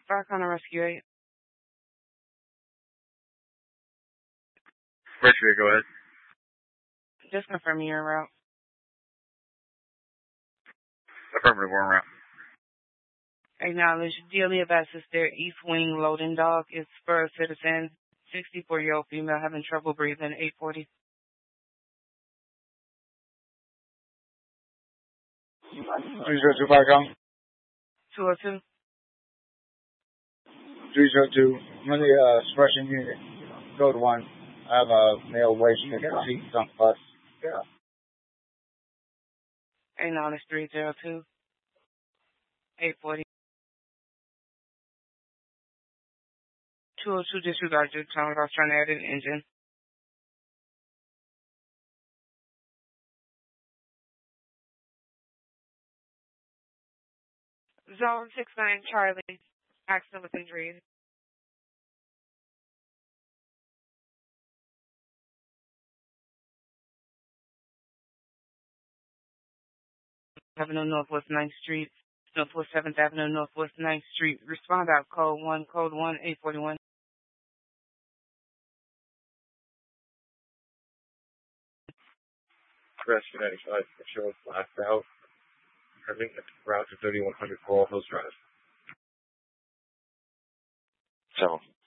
Fire Corner Rescue 8. Rescue 8, go ahead. Just confirming your route. Affirmative, we're en route. Acknowledge. Delia Bassist there, East Wing loading dog. Is Spur Citizen, 64-year-old female having trouble breathing, 840. 302 Fire Con. 202. 302. I'm on the suppression unit. Code 1. I have a male waist seat on the bus. Yeah. Acknowledge 302. 840. 202 disregard your tone. I was trying to add an engine. Zone 69 Charlie. Accident with injuries. Avenue Northwest 9th Street. Northwest 7th Avenue, Northwest 9th Street. Respond out. Code 1, 841. Rescue 95, show blacked out. Having route to 3100 Coral Hills Drive. 7.